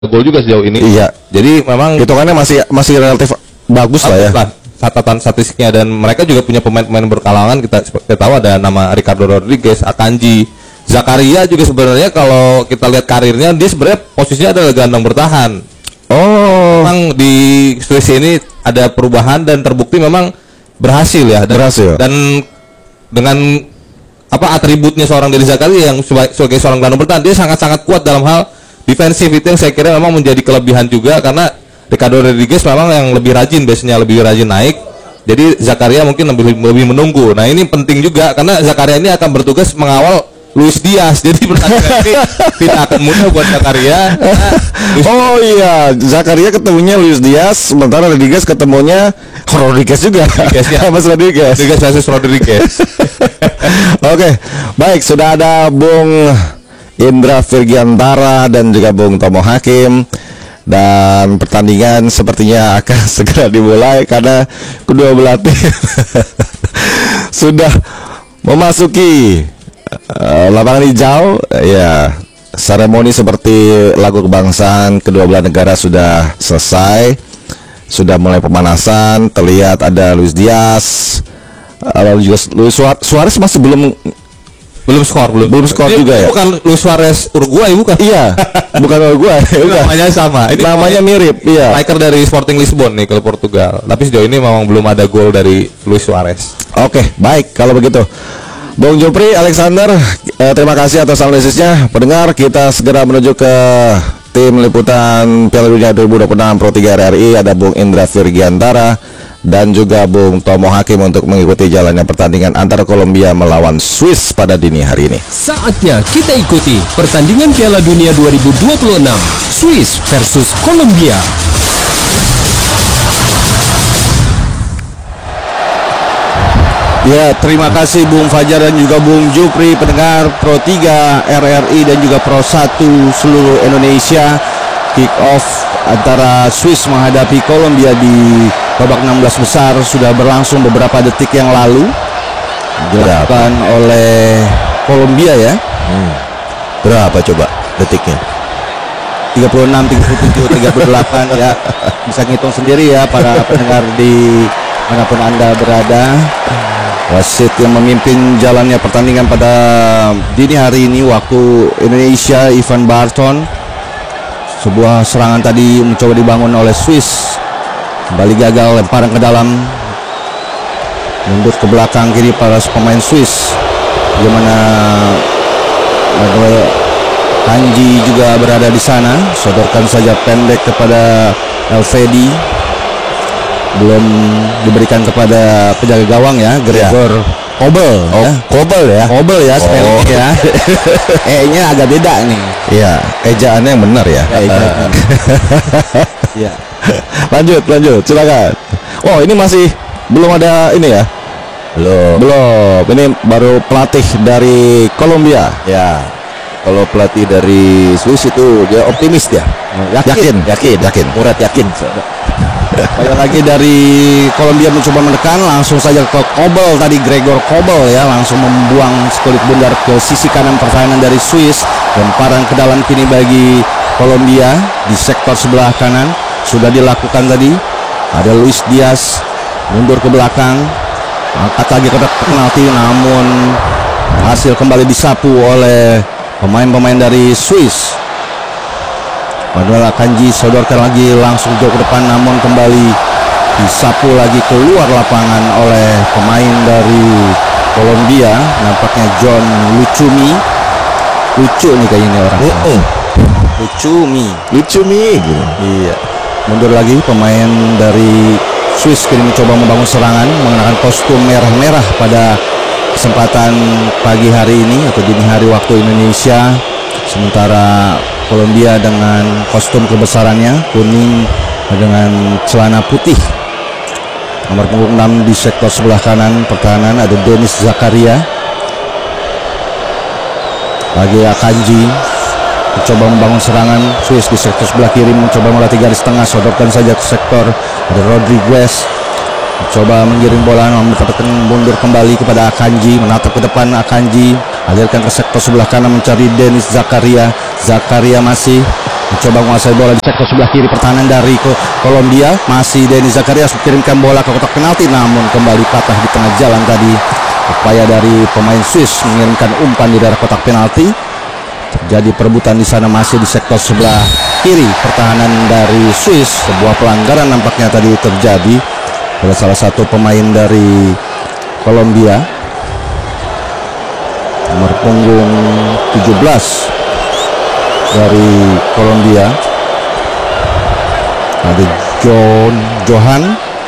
gol juga sejauh ini. Iya. Jadi memang hitungannya masih relatif bagus lah ya. Catatan statistiknya, dan mereka juga punya pemain-pemain berkalangan. Kita tahu ada nama Ricardo Rodriguez, Akanji, Zakaria juga sebenarnya kalau kita lihat karirnya dia sebenarnya posisinya adalah gelandang bertahan. Oh. Memang di Swiss ini ada perubahan dan terbukti memang berhasil ya. Dan dengan atributnya seorang Denis Zakaria yang sebagai seorang gelandang bertahan, dia sangat-sangat kuat dalam hal defensif. Itu yang saya kira memang menjadi kelebihan juga, karena Ricardo Rodriguez memang yang lebih rajin, biasanya lebih rajin naik. Jadi Zakaria mungkin lebih menunggu. Nah ini penting juga karena Zakaria ini akan bertugas mengawal Luis Diaz. Jadi pertandingan ini tidak akan mudah buat Zakaria. Oh iya, Zakaria ketemunya Luis Diaz, sementara Rodriguez ketemunya Rodriguez juga. Mas Rodriguez versus Rodriguez. Oke, baik, sudah ada Bung Indra Virgiantara dan juga Bung Tomo Hakim. Dan pertandingan sepertinya akan segera dimulai karena kedua belah tim sudah memasuki lapangan hijau. Ya, seremoni seperti lagu kebangsaan kedua belah negara sudah selesai. Sudah mulai pemanasan. Terlihat ada Luis Diaz, lalu juga Luis Suarez masih belum skor juga ya. Bukan Luis Suarez Uruguay, bukan? Iya, bukan Uruguay. Namanya sama. Ini namanya mirip. Iya. Striker dari Sporting Lisbon nih kalau Portugal. Tapi sejauh ini memang belum ada gol dari Luis Suarez. Oke, baik kalau begitu. Bung Jupri, Alexander, terima kasih atas analisisnya. Pendengar, kita segera menuju ke tim liputan Piala Dunia 2026 Pro 3 RRI. Ada Bung Indra Virgiantara dan juga Bung Tomo Hakim untuk mengikuti jalannya pertandingan antara Kolombia melawan Swiss pada dini hari ini. Saatnya kita ikuti pertandingan Piala Dunia 2026 Swiss versus Kolombia. Ya, terima kasih Bung Fajar dan juga Bung Jupri. Pendengar Pro 3 RRI dan juga Pro 1 seluruh Indonesia, kick off antara Swiss menghadapi Kolombia di babak 16 besar sudah berlangsung beberapa detik yang lalu. Dilakukan oleh Kolombia ya. Berapa coba detiknya? 36, 37, 38 ya. Bisa ngitung sendiri ya para pendengar di manapun Anda berada. Wasit yang memimpin jalannya pertandingan pada dini hari ini waktu Indonesia, Ivan Barton. Sebuah serangan tadi mencoba dibangun oleh Swiss, kembali gagal, lemparan ke dalam, mundur ke belakang kiri para pemain Swiss. Bagaimana Kanji juga berada di sana, sodorkan saja pendek kepada Elvedi, belum diberikan kepada penjaga gawang ya, Gregor Kobel. Kobel ya. Ya. E-nya agak beda nih. Iya, ejaannya yang benar ya. Iya. Lanjut, silakan. Oh, ini masih belum ada ini ya? Belum. Ini baru pelatih dari Kolombia. Ya. Kalau pelatih dari Swiss itu dia optimis dia. Yakin. Murad yakin. Banyak lagi dari Kolombia mencoba menekan, langsung saja ke Kobel tadi, Gregor Kobel ya, langsung membuang sekulit bundar ke sisi kanan pertahanan dari Swiss. Lemparan ke dalam kini bagi Kolombia di sektor sebelah kanan sudah dilakukan tadi. Ada Luis Diaz mundur ke belakang, angkat lagi ke penalti, namun hasil kembali disapu oleh pemain-pemain dari Swiss. Padahal Kanji sodorkan lagi langsung jauh ke depan, namun kembali disapu lagi keluar lapangan oleh pemain dari Kolombia. Nampaknya John Lucumi. Lucu nih kayaknya orang. Lucumi gitu. Iya. Mundur lagi pemain dari Swiss kini mencoba membangun serangan mengenakan kostum merah-merah pada kesempatan pagi hari ini atau dini hari waktu Indonesia. Sementara Kolombia dengan kostum kebesarannya kuning dengan celana putih. Nomor punggung 6 di sektor sebelah kanan pertahanan ada Denis Zakaria. Lagi Akanji mencoba membangun serangan. Swiss di sektor sebelah kiri mencoba melatih garis tengah, sodorkan saja ke sektor. Ada Rodriguez mencoba menggiring bola, namun mendapatkan mundur kembali kepada Akanji, menatap ke depan Akanji, alirkan ke sektor sebelah kanan mencari Denis Zakaria. Zakaria masih mencoba menguasai bola di sektor sebelah kiri. Pertahanan dari Kolombia, masih Denis Zacharias mengirimkan bola ke kotak penalti, namun kembali patah di tengah jalan tadi. Upaya dari pemain Swiss mengirimkan umpan di daerah kotak penalti. Terjadi perebutan di sana, masih di sektor sebelah kiri pertahanan dari Swiss. Sebuah pelanggaran nampaknya tadi terjadi pada salah satu pemain dari Kolombia, nomor punggung 17 dari Kolombia, ada Johan.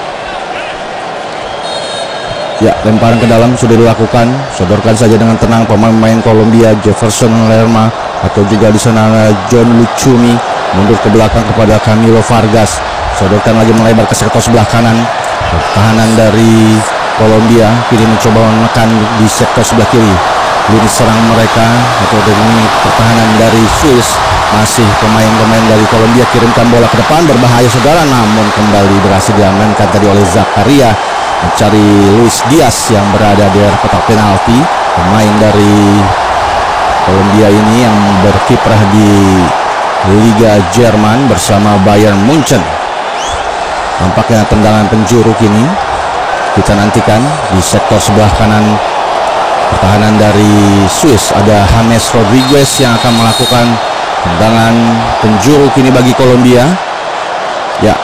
Ya, lemparan ke dalam sudah dilakukan. Sodorkan saja dengan tenang pemain Kolombia, Jefferson Lerma, atau juga di sana John Lucumi, mundur ke belakang kepada Camilo Vargas. Sodorkan lagi melebar ke sektor sebelah kanan. Pertahanan dari Kolombia kini mencoba menekan di sektor sebelah kiri. Lini serang mereka atau ini pertahanan dari Swiss, masih pemain-pemain dari Kolombia kirimkan bola ke depan, berbahaya saudara, namun kembali berhasil diamankan tadi oleh Zakaria, mencari Luis Diaz yang berada di area kotak penalti. Pemain dari Kolombia ini yang berkiprah di Liga Jerman bersama Bayern Munchen. Nampaknya tendangan penjuru kini kita nantikan di sektor sebelah kanan pertahanan dari Swiss. Ada James Rodriguez yang akan melakukan tendangan penjuru kini bagi Kolombia. Ya,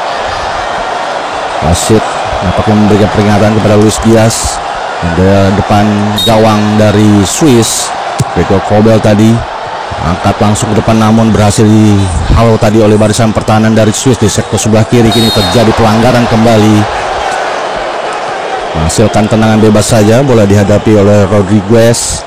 wasit nampaknya memberikan peringatan kepada Luis Diaz. Ada depan gawang dari Swiss, Gregor Kobel tadi angkat langsung ke depan, namun berhasil dihalau tadi oleh barisan pertahanan dari Swiss di sektor sebelah kiri. Kini terjadi pelanggaran kembali, menghasilkan tendangan bebas saja. Bola dihadapi oleh Rodriguez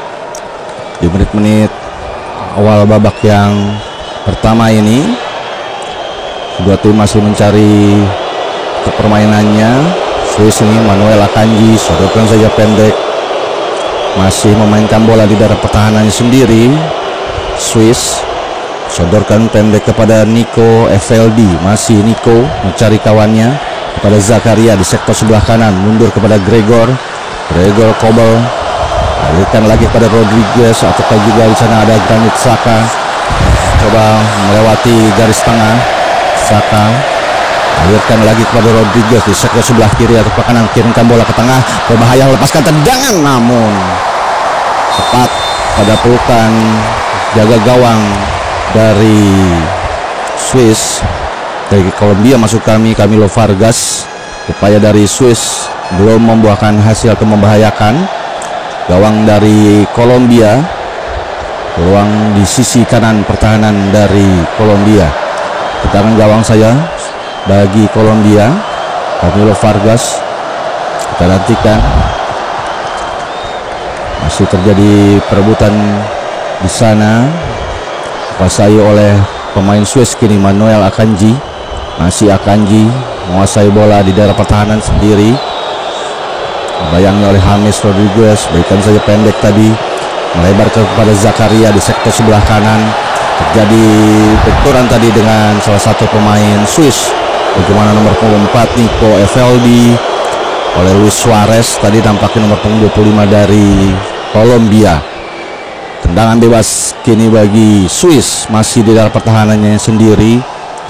di menit-menit awal babak yang pertama ini. Kedua tim masih mencari permainannya. Swiss ini Manuel Akanji, sodorkan saja pendek, masih memainkan bola di daerah pertahanannya sendiri. Swiss sodorkan pendek kepada Nico Eveldi, masih Nico mencari kawannya kepada Zakaria di sektor sebelah kanan, mundur kepada Gregor Kobel, alirkan lagi kepada Rodriguez, ataukah juga di sana ada Granit Xhaka, coba melewati garis tengah. Xhaka alirkan lagi kepada Rodriguez di sektor sebelah kiri atau kanan, kirimkan bola ke tengah, berbahaya, lepaskan tendangan, namun tepat pada pelukan jaga gawang dari Swiss. Dari Kolombia masuk Camilo Vargas. Upaya dari Swiss belum membuahkan hasil atau membahayakan. Gawang dari Kolombia, peluang di sisi kanan pertahanan dari Kolombia. Tendangan gawang saya bagi Kolombia, Camilo Vargas. Kita nantikan. Masih terjadi perebutan di sana, dikuasai oleh pemain Swiss kini Manuel Akanji. Masih Akanji menguasai bola di daerah pertahanan sendiri, dibayangi oleh James Rodriguez. Berikan saja pendek tadi, melebar kepada Zakaria di sektor sebelah kanan. Terjadi benturan tadi dengan salah satu pemain Swiss, bagaimana nomor punggung 4 Nico Eveldi oleh Luis Suarez. Tadi tampaknya nomor punggung 25 dari Kolombia. Tendangan bebas kini bagi Swiss, masih di dalam pertahanannya sendiri.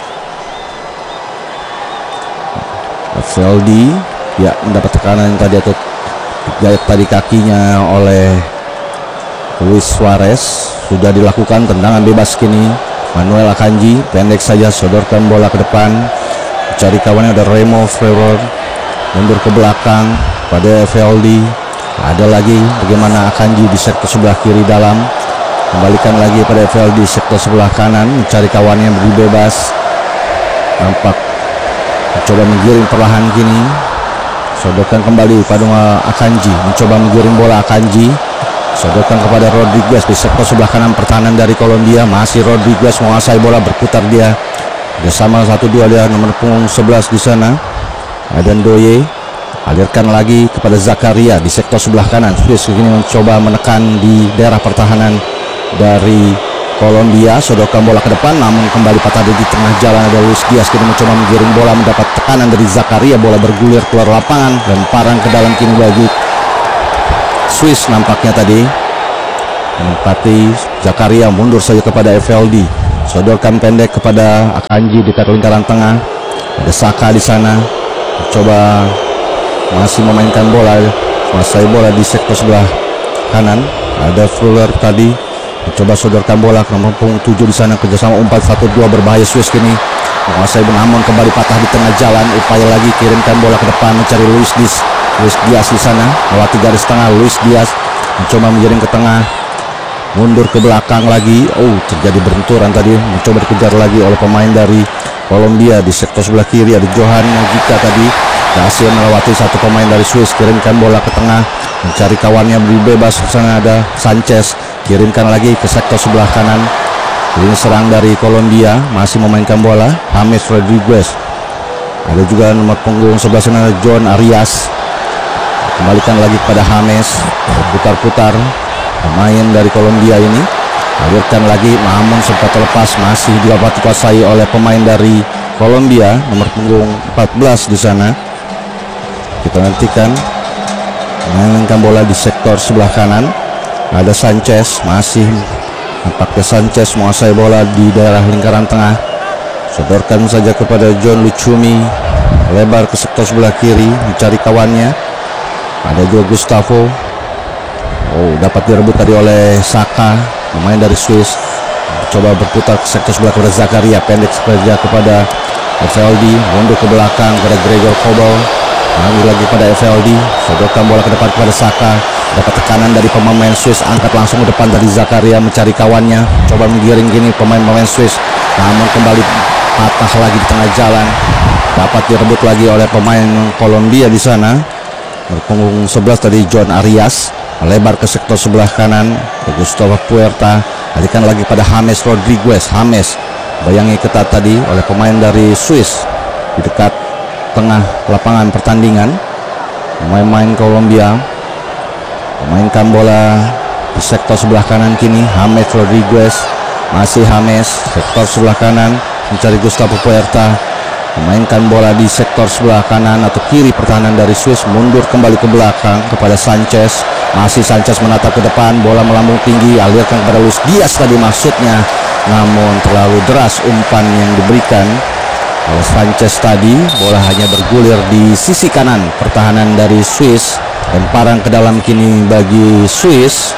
Eveldi ya mendapat tekanan yang tadi atau jahit tadi kakinya oleh Luis Suarez. Sudah dilakukan tendangan bebas kini. Manuel Akanji pendek saja, sodorkan bola ke depan, cari kawannya ada Remo Ferrer, mundur ke belakang pada Eveldi. Ada lagi bagaimana Akanji di sektor sebelah kiri dalam, kembalikan lagi pada Eveldi di sektor sebelah kanan, mencari kawannya yang beri bebas. Nampak mencoba menggiring perlahan kini, sodorkan kembali pada Akanji, mencoba menggiring bola Akanji, sodorkan kepada Rodriguez di sektor sebelah kanan pertahanan dari Kolombia. Masih Rodriguez menguasai bola, berputar dia bersama 1-2 dia nomor punggung 11 di sana. Adan Doye alirkan lagi kepada Zakaria di sektor sebelah kanan. Swiss kini mencoba menekan di daerah pertahanan dari Kolombia, sodorkan bola ke depan, namun kembali patah di tengah jalan. Ada Luis Diaz kini mencoba menggiring bola, mendapat tekanan dari Zakaria, bola bergulir keluar lapangan, lemparan ke dalam kini bagi Swiss. Nampaknya tadi menempati Zakaria, mundur saja kepada Eveldi, Sodorkan pendek kepada Akanji dekat lingkaran tengah. Ada Saka di sana. Coba masih memainkan bola, menguasai bola di sektor sebelah kanan. Ada Fuller tadi. Coba sodorkan bola ke nomor 7 di sana, kerjasama umpan 1-2 berbahaya Swiss kini. Menguasai Namun kembali patah di tengah jalan. Upaya lagi kirimkan bola ke depan mencari Luis Diaz di sana. Melewati garis tengah, Luis Diaz mencoba menjaring ke tengah. Mundur ke belakang lagi. Terjadi benturan tadi. Mencoba dikejar lagi oleh pemain dari Kolombia. Di sektor sebelah kiri ada Johan Mojica tadi. Berhasil melewati satu pemain dari Swiss. Kirimkan bola ke tengah. Mencari kawannya bebas. Di sana ada Sanchez. Kirimkan lagi ke sektor sebelah kanan. Ini serang dari Kolombia. Masih memainkan bola. James Rodriguez. Ada juga nomor punggung sebelah sana John Arias. Kembalikan lagi kepada James. Putar-putar. Pemain dari Kolombia ini alirkan lagi, namun sempat terlepas, masih dapat dikuasai oleh pemain dari Kolombia nomor punggung 14 di sana. Kita nantikan memainkan bola di sektor sebelah kanan. Ada Sanchez, masih nampaknya Sanchez menguasai bola di daerah lingkaran tengah. Sodorkan saja kepada John Lucumi, lebar ke sektor sebelah kiri mencari kawannya. Ada juga Gustavo. Dapat direbut tadi oleh Saka, pemain dari Swiss. Coba berputar ke sektor sebelah kepada Zakaria, pendek saja kepada Evaldi, mundur ke belakang kepada Gregor Kobel, ambil lagi pada Evaldi, sodorkan bola ke depan kepada Saka. Dapat tekanan dari pemain Swiss, angkat langsung ke depan tadi Zakaria mencari kawannya, coba menggiring gini pemain Swiss, namun kembali patah lagi di tengah jalan. Dapat direbut lagi oleh pemain Kolombia di sana. Berpunggung 11 tadi John Arias. Melebar ke sektor sebelah kanan ke Gustavo Puerta, alihkan lagi pada James Rodriguez. James bayangi ketat tadi oleh pemain dari Swiss di dekat tengah lapangan pertandingan. Pemain Kolombia memainkan bola di sektor sebelah kanan kini. James Rodriguez, masih James, sektor sebelah kanan mencari Gustavo Puerta, memainkan bola di sektor sebelah kanan atau kiri pertahanan dari Swiss. Mundur kembali ke belakang kepada Sanchez. Masih Sanchez menatap ke depan, bola melambung tinggi, alirkan kepada Luis Diaz tadi maksudnya, namun terlalu deras umpan yang diberikan oleh Sanchez tadi. Bola hanya bergulir di sisi kanan pertahanan dari Swiss. Lemparan ke dalam kini bagi Swiss.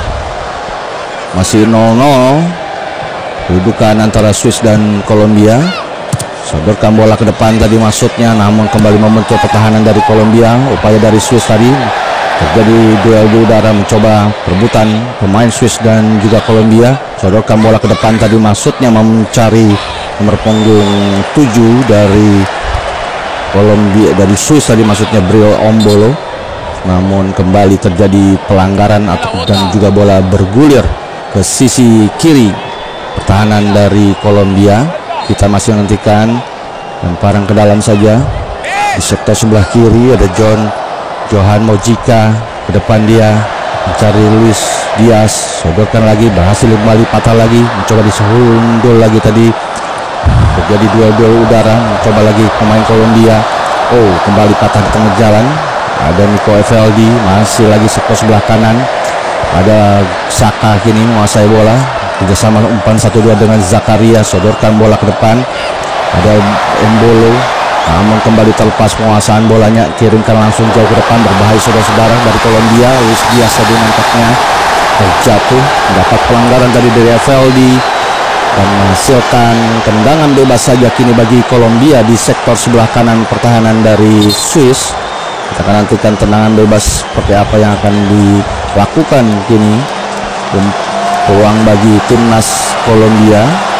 Masih 0-0 kedudukan antara Swiss dan Kolombia. Sodorkan bola ke depan tadi maksudnya, namun kembali membentuk pertahanan dari Kolombia. Upaya dari Swiss tadi, terjadi duel di udara, mencoba perebutan pemain Swiss dan juga Kolombia. Sodorkan bola ke depan tadi maksudnya mencari nomor punggung 7 dari Kolombia, dari Swiss tadi maksudnya Bril Ombolo. Namun kembali terjadi pelanggaran dan juga bola bergulir ke sisi kiri pertahanan dari Kolombia. Kita masih menantikan lemparan ke dalam saja. Di sektor sebelah kiri ada Johan Mojica, ke depan dia mencari Luis Diaz, sodorkan lagi, berhasil kembali patah lagi, mencoba disundul lagi tadi. Terjadi duel udara, mencoba lagi pemain Kolombia. Kembali patah di tengah jalan. Ada Nico Evaldi, masih lagi sektor sebelah kanan. Ada Saka kini menguasai bola, kerjasama umpan 1-2 dengan Zakaria, sodorkan bola ke depan. Ada Embolo, namun kembali terlepas penguasaan bolanya, kirimkan langsung jauh ke depan, berbahaya saudara-saudara dari Kolombia. Luis Diaz tadi nampaknya terjatuh, mendapat pelanggaran tadi dari Evaldi dan menghasilkan tendangan bebas saja kini bagi Kolombia di sektor sebelah kanan pertahanan dari Swiss. Kita akan nantikan tendangan bebas seperti apa yang akan dilakukan kini. Peluang bagi timnas Kolombia.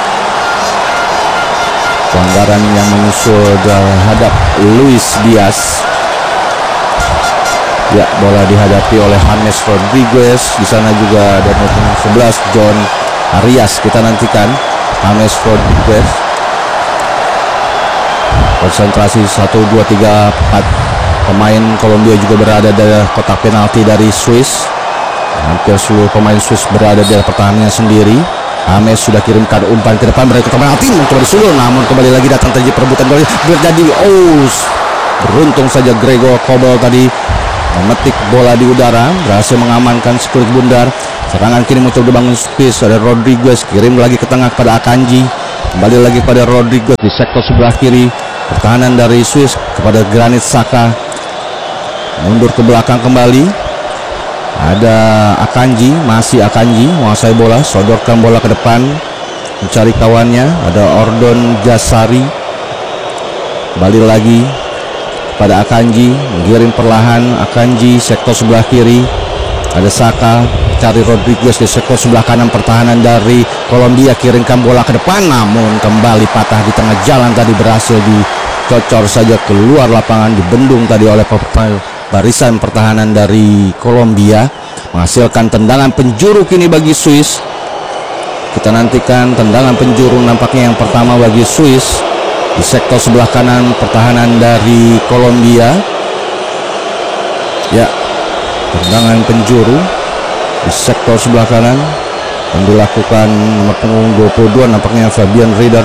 Pelanggaran yang menyusul terhadap Luis Diaz. Ya, bola dihadapi oleh James Rodriguez. Di sana juga ada nomor 11 John Arias. Kita nantikan James Rodriguez. Konsentrasi 1, 2, 3, 4. Pemain Kolombia juga berada di kotak penalti dari Swiss. Hampir seluruh pemain Swiss berada di pertahanannya sendiri. James sudah kirimkan umpan ke depan, berada kotak penalti, mencoba disulur, namun kembali lagi datang terjadi perebutan terjadi. Beruntung saja Gregor Kobel tadi memetik bola di udara, berhasil mengamankan Skurit Bundar. Serangan kini muncul dibangun Swiss, ada Rodriguez, kirim lagi ke tengah kepada Akanji, kembali lagi pada Rodriguez di sektor sebelah kiri. Pertahanan dari Swiss kepada Granit Xhaka, mundur ke belakang kembali. Ada Akanji, masih Akanji menguasai bola, sodorkan bola ke depan, mencari kawannya. Ada Ordon Jasari, kembali lagi pada Akanji, mengirim perlahan. Akanji sektor sebelah kiri, ada Saka, cari Rodriguez di sektor sebelah kanan. Pertahanan dari Kolombia kirimkan bola ke depan, namun kembali patah di tengah jalan tadi, berhasil dicocor saja keluar lapangan, dibendung tadi oleh barisan pertahanan dari Kolombia, menghasilkan tendangan penjuru kini bagi Swiss. Kita nantikan tendangan penjuru nampaknya yang pertama bagi Swiss di sektor sebelah kanan pertahanan dari Kolombia. Ya, tendangan penjuru di sektor sebelah kanan yang dilakukan nomor punggung 22 nampaknya Fabian Rieder.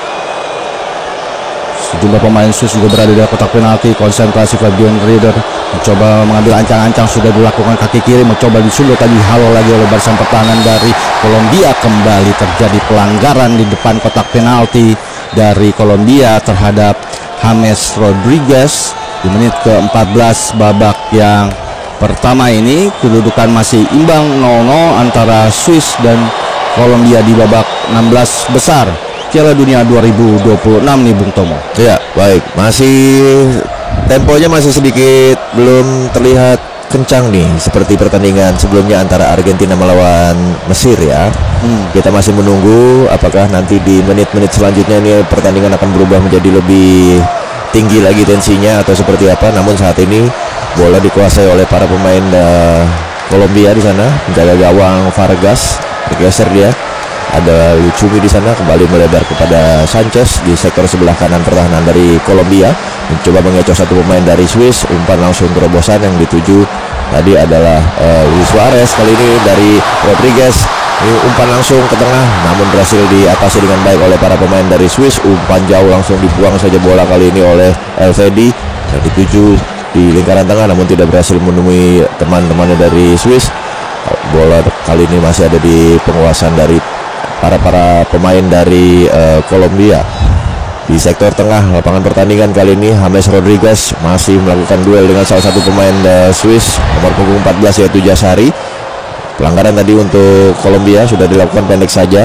Sejumlah pemain Swiss juga berada di kotak penalti. Konsentrasi Fabian Rieder, mencoba mengambil ancang-ancang, sudah dilakukan kaki kiri, mencoba disundul tadi, halo lagi oleh barisan pertahanan dari Kolombia. Kembali terjadi pelanggaran di depan kotak penalti dari Kolombia terhadap James Rodriguez di menit ke-14 babak yang pertama ini. Kedudukan masih imbang 0-0 antara Swiss dan Kolombia di babak 16 besar Piala Dunia 2026 nih Bung Tomo. Ya, baik. Masih temponya masih sedikit belum terlihat kencang nih seperti pertandingan sebelumnya antara Argentina melawan Mesir ya. Kita masih menunggu apakah nanti di menit-menit selanjutnya ini pertandingan akan berubah menjadi lebih tinggi lagi tensinya atau seperti apa. Namun saat ini bola dikuasai oleh para pemain Kolombia di sana. Menjaga gawang Vargas, bergeser dia. Ada Lucumi di sana, kembali melebar kepada Sanchez di sektor sebelah kanan pertahanan dari Kolombia, mencoba mengecoh satu pemain dari Swiss. Umpan langsung terobosan yang dituju tadi adalah Luis Suarez, kali ini dari Rodriguez. Ini umpan langsung ke tengah, namun berhasil diatasi dengan baik oleh para pemain dari Swiss. Umpan jauh langsung dibuang saja bola kali ini oleh Elvedi yang dituju di lingkaran tengah, namun tidak berhasil menemui teman-temannya dari Swiss. Bola kali ini masih ada di penguasaan dari para pemain dari Kolombia. Di sektor tengah lapangan pertandingan kali ini James Rodriguez masih melakukan duel dengan salah satu pemain Swiss nomor punggung 14 yaitu Jasari. Pelanggaran tadi untuk Kolombia sudah dilakukan pendek saja.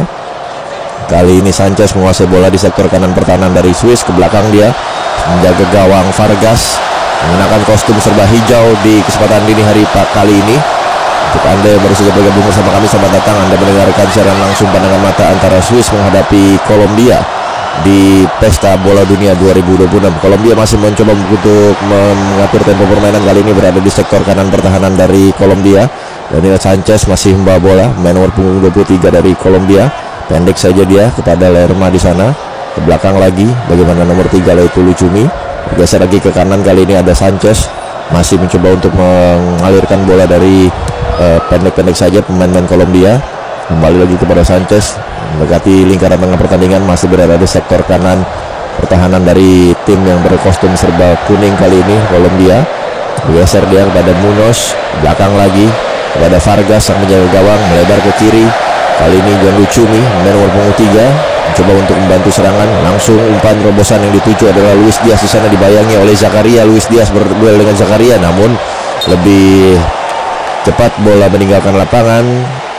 Kali ini Sanchez menguasai bola di sektor kanan pertahanan dari Swiss. Ke belakang dia menjaga gawang Vargas, menggunakan kostum serba hijau di kesempatan dini hari kali ini. Untuk Anda yang baru saja bergabung bersama kami, selamat datang. Anda mendengarkan siaran langsung pandangan mata antara Swiss menghadapi Kolombia di Pesta Bola Dunia 2026. Kolombia masih mencoba untuk mengatur tempo permainan, kali ini berada di sektor kanan pertahanan dari Kolombia. Daniel Sanchez masih membawa bola, main nomor punggung 23 dari Kolombia. Pendek saja dia kepada Lerma di sana. Ke belakang lagi, bagaimana nomor 3 yaitu Lucumi. Bergeser lagi ke kanan, kali ini ada Sanchez. Masih mencoba untuk mengalirkan bola dari pendek-pendek saja pemain-pemain Kolombia. Kembali lagi kepada Sanchez, mendekati lingkaran tengah pertandingan, masih berada di sektor kanan pertahanan dari tim yang berkostum serba kuning kali ini Kolombia. Bergeser dia kepada Munoz, belakang lagi kepada Vargas yang menjaga gawang, melebar ke kiri. Kali ini John Lucumi, pemain nomor punggung 3, mencoba untuk membantu serangan. Langsung umpan terobosan yang dituju adalah Luis Diaz, di sana dibayangi oleh Zakaria. Luis Diaz berduel dengan Zakaria, namun lebih cepat bola meninggalkan lapangan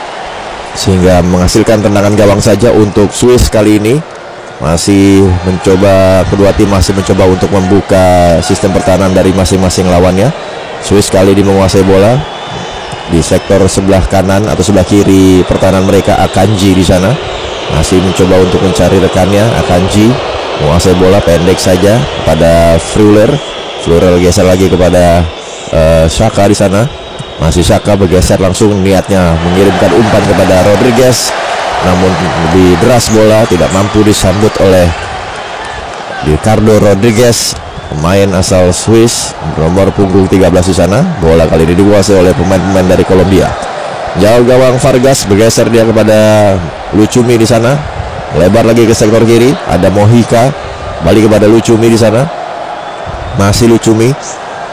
sehingga menghasilkan tendangan gawang saja untuk Swiss. Kali ini masih mencoba, kedua tim masih mencoba untuk membuka sistem pertahanan dari masing-masing lawannya. Swiss kali ini menguasai bola di sektor sebelah kanan atau sebelah kiri pertahanan mereka. Akanji di sana masih mencoba untuk mencari rekannya. Akanji menguasai bola, pendek saja pada Freuler. Freuler geser lagi kepada Xhaka di sana. Masih Xhaka bergeser langsung, niatnya mengirimkan umpan kepada Rodriguez, namun lebih deras bola, tidak mampu disambut oleh Ricardo Rodriguez, pemain asal Swiss nomor punggung 13 di sana. Bola kali ini dikuasai oleh pemain-pemain dari Kolombia. Jauh gawang Vargas, bergeser dia kepada Lucumi di sana. Lebar lagi ke sektor kiri, ada Mojica, balik kepada Lucumi di sana. Masih Lucumi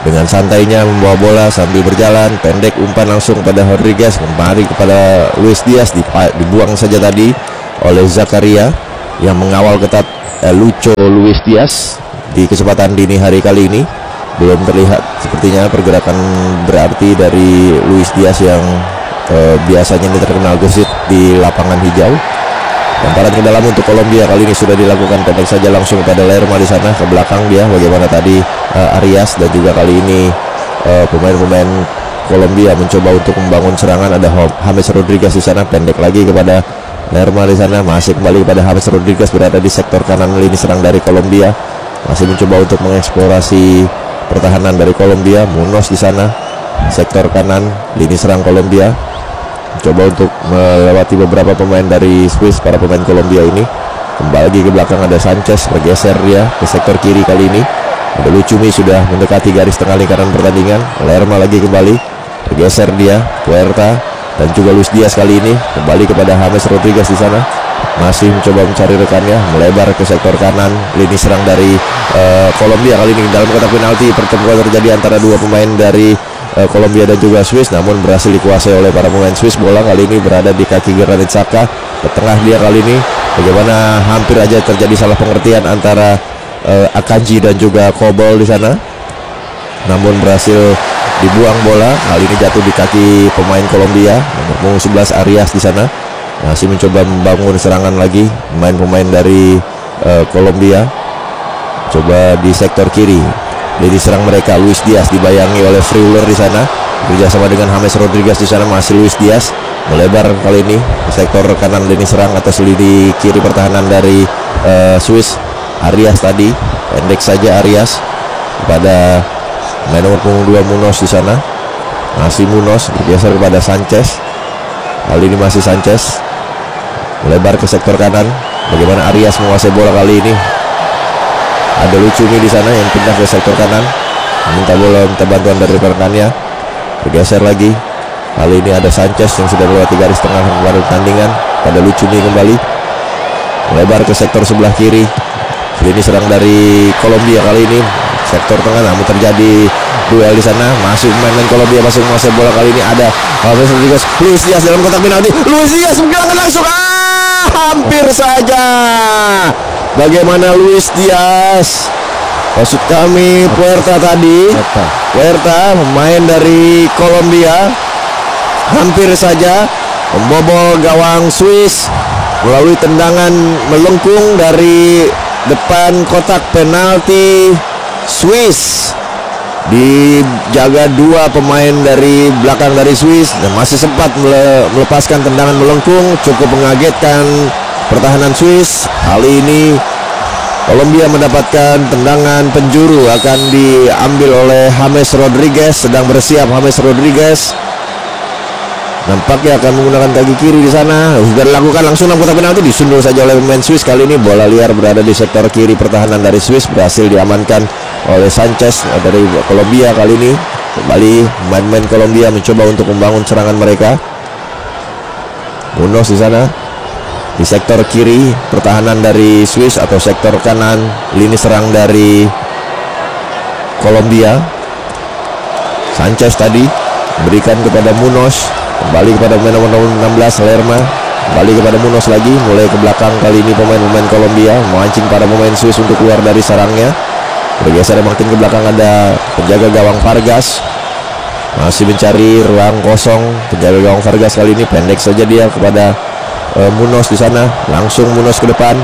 dengan santainya membawa bola sambil berjalan pendek, umpan langsung pada Rodriguez, kembali kepada Luis Diaz, dibuang saja tadi oleh Zakaria yang mengawal ketat Lucho Luis Diaz. Di kesempatan dini hari kali ini belum terlihat sepertinya pergerakan berarti dari Luis Diaz yang biasanya ini terkenal gesit di lapangan hijau. Lemparan ke dalam untuk Kolombia kali ini sudah dilakukan pendek saja langsung pada Lerma di sana, ke belakang dia bagaimana tadi Arias, dan juga kali ini pemain-pemain Kolombia mencoba untuk membangun serangan. Ada James Rodriguez di sana, pendek lagi kepada Lerma di sana, masih kembali kepada James Rodriguez berada di sektor kanan lini serang dari Kolombia, masih mencoba untuk mengeksplorasi pertahanan dari Kolombia. Munoz di sana, sektor kanan lini serang Kolombia, coba untuk melewati beberapa pemain dari Swiss. Para pemain Kolombia ini kembali lagi ke belakang, ada Sanchez bergeser dia ke sektor kiri kali ini. Ada Lucumi sudah mendekati garis tengah lingkaran pertandingan. Lerma lagi kembali bergeser dia, Puerta dan juga Luis Diaz kali ini kembali kepada James Rodriguez di sana, masih mencoba mencari rekannya, melebar ke sektor kanan lini serang dari Kolombia kali ini. Dalam kotak penalti pertemuan terjadi antara dua pemain dari Kolombia dan juga Swiss, namun berhasil dikuasai oleh para pemain Swiss. Bola kali ini berada di kaki Granit Xhaka, ke tengah dia kali ini. Bagaimana hampir aja terjadi salah pengertian antara Akanji dan juga Kobol di sana, namun berhasil dibuang bola. Kali ini jatuh di kaki pemain Kolombia, nomor 11 Arias di sana. Masih mencoba membangun serangan lagi pemain-pemain dari Kolombia. Coba di sektor kiri, jadi serang mereka Luis Diaz dibayangi oleh Freuler di sana, bekerjasama dengan James Rodriguez di sana. Masih Luis Diaz melebar kali ini ke sektor kanan lini serang atas lini kiri pertahanan dari Swiss. Arias tadi pendek saja Arias pada main nomor punggung 2 Munoz di sana. Masih Munoz bergeser kepada Sanchez. Kali ini masih Sanchez melebar ke sektor kanan. Bagaimana Arias menguasai bola kali ini. Ada Lucumi di sana yang pindah ke sektor kanan, minta bola, minta bantuan dari rekannya. Bergeser lagi. Kali ini ada Sanchez yang sudah melewati garis tengah pada pertandingan. Pada Lucumi kembali melebar ke sektor sebelah kiri. Ini serang dari Kolombia kali ini sektor tengah, namun terjadi duel di sana. Masih pemain Kolombia masih menguasai bola kali ini. Ada Luis Diaz dalam kotak penalti. Luis Diaz menggerakkan langsung, hampir saja. Bagaimana Luis Diaz, maksud kami Puerta tadi, Puerta pemain dari Kolombia, hampir saja membobol gawang Swiss melalui tendangan melengkung dari depan kotak penalti Swiss. Dijaga dua pemain dari belakang dari Swiss dan masih sempat melepaskan tendangan melengkung, cukup mengagetkan pertahanan Swiss. Kali ini Kolombia mendapatkan tendangan penjuru, akan diambil oleh James Rodriguez. Sedang bersiap James Rodriguez, nampaknya akan menggunakan kaki kiri di sana. Sudah dilakukan langsung dalam kotak penalti, disundul saja oleh pemain Swiss. Kali ini bola liar berada di sektor kiri pertahanan dari Swiss, berhasil diamankan oleh Sanchez dari Kolombia. Kali ini kembali pemain-pemain Kolombia mencoba untuk membangun serangan mereka. Munoz di sana di sektor kiri pertahanan dari Swiss atau sektor kanan lini serang dari Kolombia. Sanchez tadi berikan kepada Munoz, kembali kepada pemain nomor 16 Lerma, kembali kepada Munoz lagi, mulai ke belakang. Kali ini pemain-pemain Kolombia memancing para pemain Swiss untuk keluar dari sarangnya. Bergeser makin ke belakang, ada penjaga gawang Vargas, masih mencari ruang kosong. Penjaga gawang Vargas kali ini pendek saja dia kepada Munoz di sana, langsung Munoz ke depan.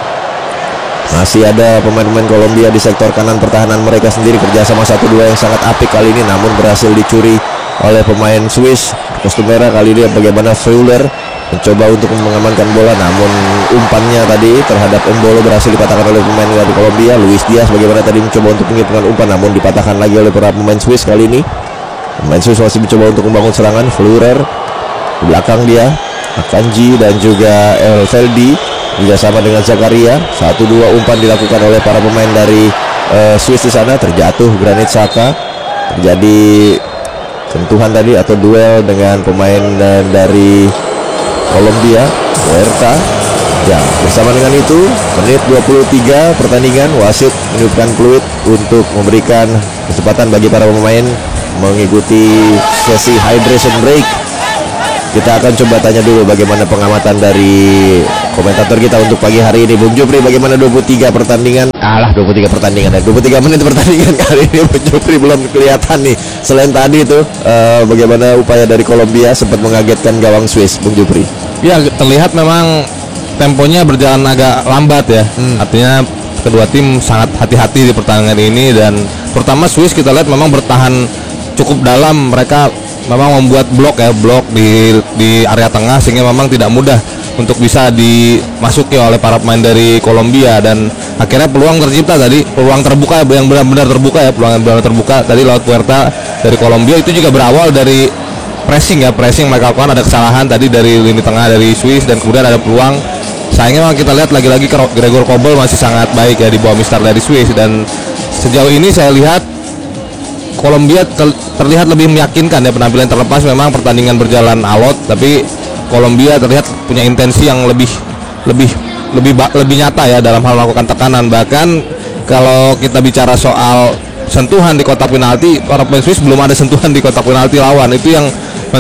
Masih ada pemain-pemain Kolombia di sektor kanan pertahanan mereka sendiri, kerjasama 1-2 yang sangat apik kali ini, namun berhasil dicuri oleh pemain Swiss kostum merah. Kali ini bagaimana Freuler mencoba untuk mengamankan bola, namun umpannya tadi terhadap Embolo berhasil dipatahkan oleh pemain dari Kolombia. Luis Diaz bagaimana tadi mencoba untuk menghitungkan umpan, namun dipatahkan lagi oleh para pemain Swiss. Kali ini pemain Swiss masih mencoba untuk membangun serangan. Freuler di belakang dia, Akanji dan juga El Feldi bekerjasama dengan Zakaria. 1-2 umpan dilakukan oleh para pemain dari Swiss di sana. Terjatuh Granit Xhaka, terjadi sentuhan tadi atau duel dengan pemain dari Kolombia. Puerta Bersama dengan itu, menit 23 pertandingan, wasit menunjukkan peluit untuk memberikan kesempatan bagi para pemain mengikuti sesi hydration break. Kita akan coba tanya dulu bagaimana pengamatan dari komentator kita untuk pagi hari ini. Bung Jupri, bagaimana 23 pertandingan? 23 pertandingan ya. 23 menit pertandingan kali ini Bung Jupri belum kelihatan nih. Selain tadi itu bagaimana upaya dari Kolombia sempat mengagetkan gawang Swiss, Bung Jupri? Ya, terlihat memang temponya berjalan agak lambat ya. Artinya kedua tim sangat hati-hati di pertandingan ini, dan pertama Swiss kita lihat memang bertahan cukup dalam. Mereka memang membuat blok di area tengah, sehingga memang tidak mudah untuk bisa dimasuki oleh para pemain dari Kolombia, dan akhirnya peluang tercipta tadi, peluang terbuka yang benar-benar terbuka ya, peluang yang benar terbuka tadi lewat Puerta dari Kolombia. Itu juga berawal dari pressing mereka lakukan. Ada kesalahan tadi dari lini tengah dari Swiss, dan kemudian ada peluang. Sayangnya memang kita lihat lagi-lagi Gregor Kobel masih sangat baik ya di bawah Mister dari Swiss, dan sejauh ini saya lihat Kolombia terlihat lebih meyakinkan ya penampilan, terlepas memang pertandingan berjalan alot, tapi Kolombia terlihat punya intensi yang lebih nyata ya dalam hal melakukan tekanan. Bahkan kalau kita bicara soal sentuhan di kotak penalti, para pemain Swiss belum ada sentuhan di kotak penalti lawan. Itu yang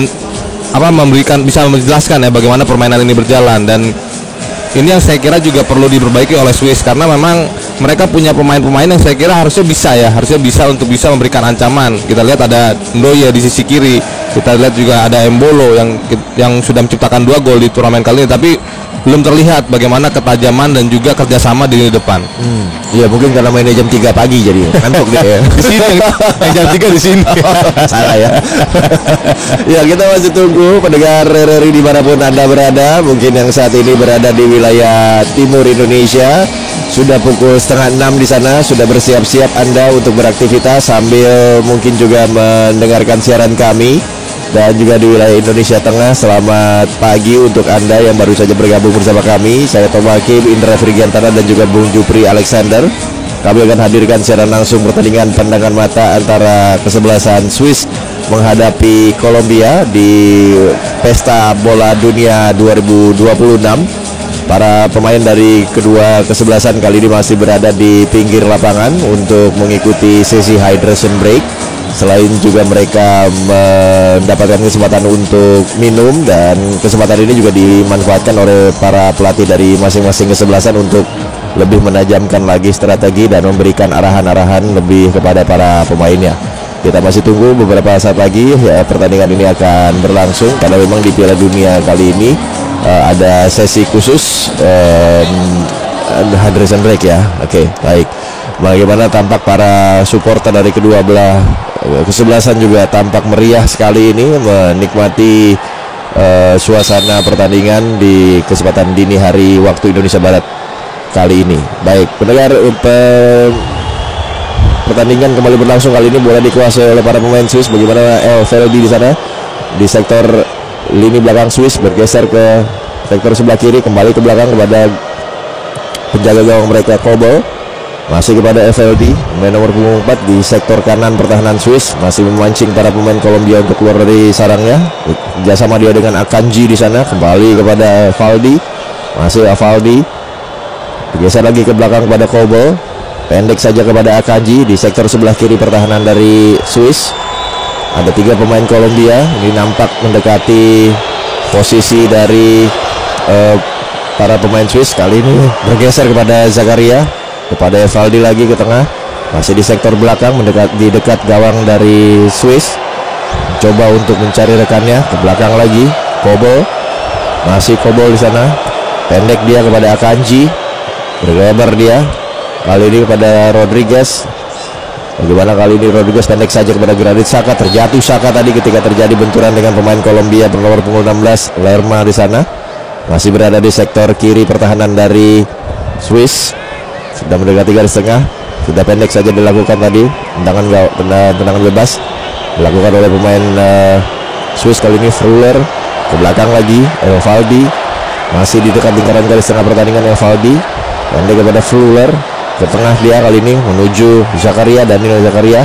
bisa menjelaskan ya bagaimana permainan ini berjalan, dan ini yang saya kira juga perlu diperbaiki oleh Swiss, karena memang mereka punya pemain-pemain yang saya kira harusnya bisa untuk bisa memberikan ancaman. Kita lihat ada Ndoye di sisi kiri, kita lihat juga ada Embolo yang sudah menciptakan 2 gol di turnamen kali ini, tapi belum terlihat bagaimana ketajaman dan juga kerjasama di lini depan. Iya, mungkin karena mainnya jam 3 pagi jadi ngantuk dia ya. Di sini yang jam 3 di sini. Salah ya. Ya, kita masih tunggu pendengar RRI dimanapun Anda berada. Mungkin yang saat ini berada di wilayah timur Indonesia, sudah pukul 5:30 di sana, sudah bersiap-siap Anda untuk beraktivitas sambil mungkin juga mendengarkan siaran kami. Dan juga di wilayah Indonesia Tengah, selamat pagi untuk Anda yang baru saja bergabung bersama kami. Saya Tom Hakim, Indra Frigiantara, dan juga Bung Jupri Alexander. Kami akan hadirkan siaran langsung pertandingan pandangan mata antara kesebelasan Swiss menghadapi Kolombia di Pesta Bola Dunia 2026. Para pemain dari kedua kesebelasan kali ini masih berada di pinggir lapangan untuk mengikuti sesi hydration break. Selain juga mereka mendapatkan kesempatan untuk minum, dan kesempatan ini juga dimanfaatkan oleh para pelatih dari masing-masing kesebelasan untuk lebih menajamkan lagi strategi dan memberikan arahan-arahan lebih kepada para pemainnya. Kita masih tunggu beberapa saat lagi ya, pertandingan ini akan berlangsung, karena memang di Piala Dunia kali ini ada sesi khusus hydration break ya. Oke, baik. Bagaimana tampak para supporter dari kedua belah kesebelasan juga tampak meriah sekali ini menikmati suasana pertandingan di kesempatan dini hari waktu Indonesia Barat kali ini. Baik, pendengar, pertandingan kembali berlangsung. Kali ini bola dikuasai oleh para pemain Swiss. Bagaimana El Feldi di sana di sektor lini belakang Swiss, bergeser ke sektor sebelah kiri, kembali ke belakang kepada penjaga gawang mereka Kobel. Masih kepada FLD, pemain nomor 4 di sektor kanan pertahanan Swiss, masih memancing para pemain Kolombia untuk keluar dari sarangnya. Kerjasama dia dengan Akanji di sana, kembali kepada Valdi, masih Valdi, bergeser lagi ke belakang kepada Kobel, pendek saja kepada Akanji di sektor sebelah kiri pertahanan dari Swiss. Ada 3 pemain Kolombia, ini nampak mendekati posisi dari para pemain Swiss. Kali ini bergeser kepada Zakaria, kepada Evaldi lagi ke tengah, masih di sektor belakang di dekat gawang dari Swiss, coba untuk mencari rekannya ke belakang lagi. Kobel, masih Kobel di sana, pendek dia kepada Akanji, berlebar dia kali ini kepada Rodriguez. Bagaimana kali ini Rodriguez pendek saja kepada Granit Xhaka, terjatuh Xhaka tadi ketika terjadi benturan dengan pemain Kolombia bernomor punggung 16 Lerma di sana. Masih berada di sektor kiri pertahanan dari Swiss, sudah mendekati garis tengah, sudah pendek saja dilakukan tadi, tendangan bebas dilakukan oleh pemain Swiss. Kali ini Fruller ke belakang lagi, Evaldi masih di dekat lingkaran garis tengah pertandingan. Evaldi pendek kepada Fruller, ke tengah dia kali ini menuju Zakaria, Daniel Zakaria.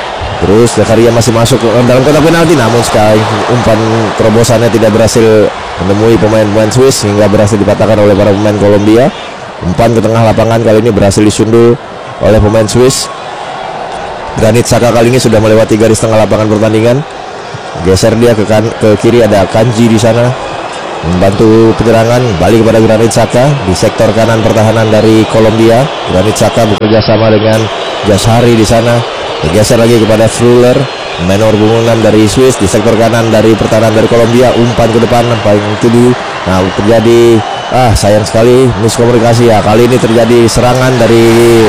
Terus Zakaria masih masuk ke dalam kotak penalti, namun sekali umpan terobosannya tidak berhasil menemui pemain-pemain Swiss hingga berhasil dipatahkan oleh para pemain Kolombia. Umpan ke tengah lapangan kali ini berhasil disundul oleh pemain Swiss. Granit Xhaka kali ini sudah melewati garis tengah lapangan pertandingan. Geser dia ke kiri, ada Akanji di sana membantu penyerangan. Balik kepada Granit Xhaka di sektor kanan pertahanan dari Kolombia. Granit Xhaka bekerja sama dengan Jashari di sana. Bergeser lagi kepada Fuller, pemain nomor punggung 6 dari Swiss di sektor kanan dari pertahanan dari Kolombia. Umpan ke depan paling tuju. Nah, terjadi sayang sekali miskomunikasi ya. Kali ini terjadi serangan dari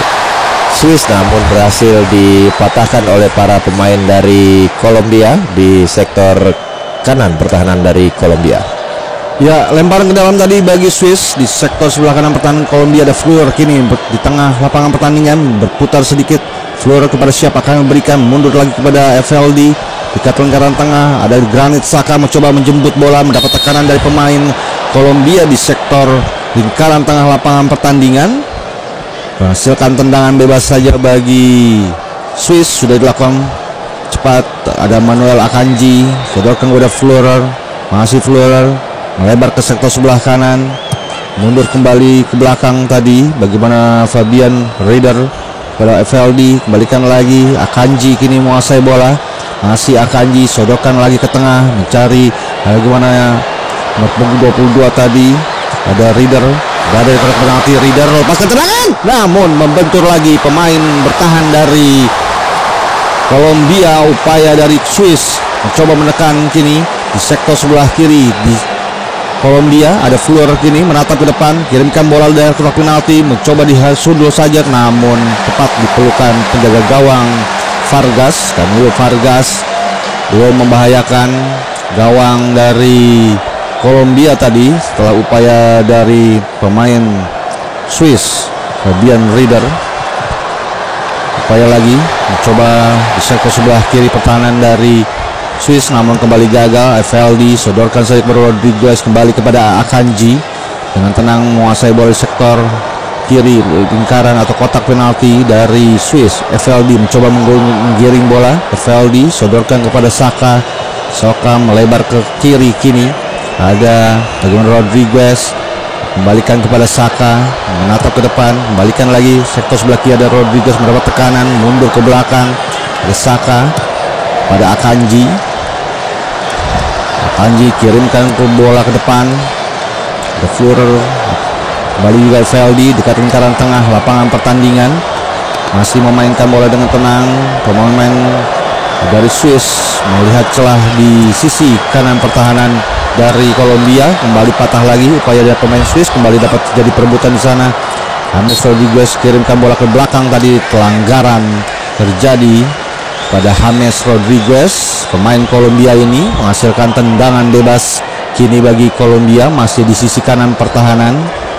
Swiss namun berhasil dipatahkan oleh para pemain dari Kolombia di sektor kanan pertahanan dari Kolombia. Ya, lemparan ke dalam tadi bagi Swiss di sektor sebelah kanan pertahanan Kolombia. Ada Fleur kini di tengah lapangan pertandingan, berputar sedikit. Fleur kepada siapa akan memberikan, mundur lagi kepada FLD dekat lingkaran tengah. Ada Granit Xhaka mencoba menjemput bola, mendapat tekanan dari pemain Kolombia di sektor lingkaran tengah lapangan pertandingan. Menghasilkan tendangan bebas saja bagi Swiss, sudah dilakukan cepat. Ada Manuel Akanji, sodorkan kepada Fleurer, masih Fleurer melebar ke sektor sebelah kanan, mundur kembali ke belakang tadi. Bagaimana Fabian Rieder pada FLD, kembalikan lagi. Akanji kini menguasai bola, masih Akanji, sodorkan lagi ke tengah, mencari bagaimana nomor punggung 22 tadi. Ada Rieder, berada di kotak penalti. Rieder lepaskan tendangan, namun membentur lagi pemain bertahan dari Kolombia. Upaya dari Swiss mencoba menekan kini di sektor sebelah kiri di Kolombia. Ada Fleur kini menatap ke depan, kirimkan bola dari kotak penalti, mencoba disundul saja, namun tepat dipelukan penjaga gawang Vargas. Camilo Vargas belum membahayakan gawang dari Kolombia tadi setelah upaya dari pemain Swiss Fabian Rieder. Upaya lagi mencoba di sektor sebelah kiri pertahanan dari Swiss namun kembali gagal. FLD sodorkan saja kepada Rodriguez, kembali kepada Akanji dengan tenang menguasai bola di sektor kiri lingkaran atau kotak penalti dari Swiss. FLD mencoba menggiring bola. FLD sodorkan kepada Xhaka. Xhaka melebar ke kiri kini. Ada bagaimana Rodriguez kembalikan kepada Xhaka, menatap ke depan, kembalikan lagi sektor sebelah kiri. Ada Rodriguez mendapat tekanan, mundur ke belakang. Ada Xhaka pada Akanji. Akanji kirimkan ke bola ke depan. Ada Fleurer, kembali juga FLD dekat lingkaran tengah lapangan pertandingan, masih memainkan bola dengan tenang. Pemain dari Swiss melihat celah di sisi kanan pertahanan dari Kolombia, kembali patah lagi upaya dari pemain Swiss, kembali dapat terjadi perebutan di sana. James Rodriguez kirimkan bola ke belakang tadi, pelanggaran terjadi pada James Rodriguez. Pemain Kolombia ini menghasilkan tendangan bebas kini bagi Kolombia, masih di sisi kanan pertahanan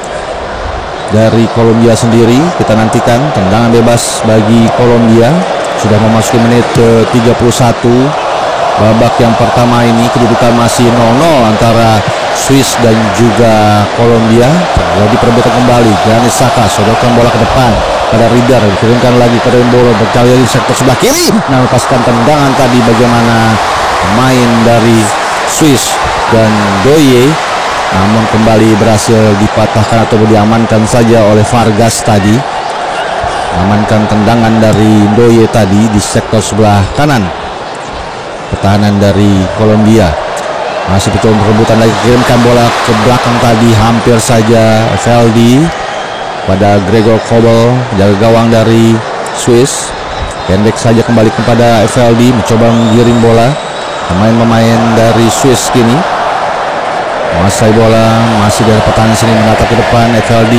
dari Kolombia sendiri. Kita nantikan tendangan bebas bagi Kolombia. Sudah memasuki menit ke 31 babak yang pertama ini. Kedudukan masih 0-0 antara Swiss dan juga Kolombia. Terjadi perebutan kembali. Granit Xhaka sodorkan bola ke depan pada Rieder, dikirimkan lagi ke Dembolo, berkali di sektor sebelah kiri. Nah, lepaskan tendangan tadi bagaimana pemain dari Swiss dan Doye, namun kembali berhasil dipatahkan atau diamankan saja oleh Vargas tadi. Amankan tendangan dari Doye tadi di sektor sebelah kanan pertahanan dari Kolombia. Masih mencoba perebutan lagi, kirimkan bola ke belakang tadi, hampir saja FLD pada Gregor Kobel, jaga gawang dari Swiss. Pendek saja kembali kepada FLD, mencoba menggiring bola. Pemain-pemain dari Swiss kini menguasai bola, masih dari pertahanan sini menatap ke depan. FLD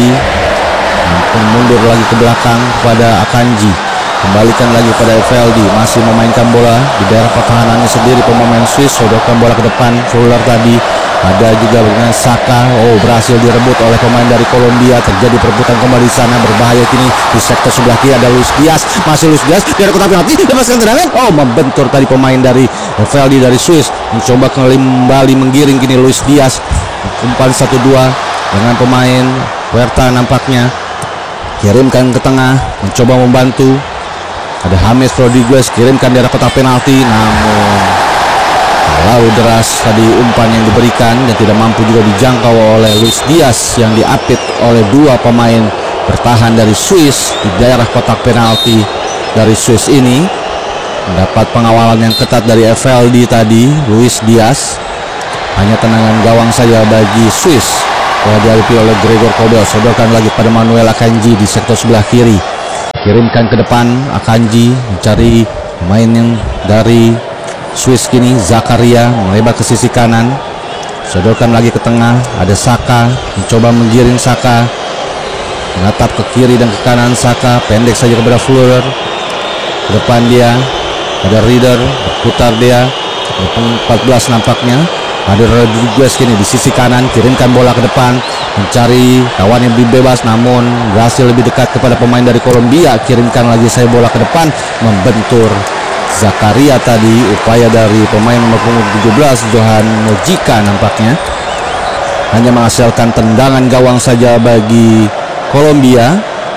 mundur lagi ke belakang kepada Akanji, kembalikan lagi pada FLD, masih memainkan bola di daerah pertahanannya sendiri. Pemain Swiss sodorkan bola ke depan. Fuller tadi, ada juga dengan Xhaka. Berhasil direbut oleh pemain dari Kolombia. Terjadi perebutan kembali di sana, berbahaya kini di sektor sebelah kiri. Ada Luis Diaz, masih Luis Diaz dari kotak penalti, lepaskan tendangan. Membentur tadi pemain dari FLD dari Swiss, mencoba kembali menggiring kini Luis Diaz. Umpan 1-2 dengan pemain Huerta nampaknya. Kirimkan ke tengah, mencoba membantu. Ada James Rodriguez, kirimkan di arah kotak penalti, namun Terlalu deras tadi umpan yang diberikan dan tidak mampu juga dijangkau oleh Luis Diaz yang diapit oleh dua pemain bertahan dari Swiss di daerah kotak penalti dari Swiss ini. Mendapat pengawalan yang ketat dari Evaldi tadi. Luis Diaz hanya tendangan gawang saja bagi Swiss. Bola dihadapi oleh Gregor Kobel, sodorkan lagi pada Manuel Akanji di sektor sebelah kiri. Kirimkan ke depan, Akanji mencari pemain yang dari Swiss kini. Zakaria melebar ke sisi kanan, sodorkan lagi ke tengah. Ada Saka, mencoba menggiring Saka, menatap ke kiri dan ke kanan. Saka pendek saja kepada Fleur. Ke depan dia ada Rieder, berputar dia 14 nampaknya. Ada Rodriguez kini di sisi kanan, kirimkan bola ke depan, mencari kawan yang lebih bebas, namun berhasil lebih dekat kepada pemain dari Kolombia. Kirimkan lagi saya bola ke depan, membentur Zakaria tadi. Upaya dari pemain nomor punggung 17 Johan Mojica nampaknya hanya menghasilkan tendangan gawang saja bagi Kolombia.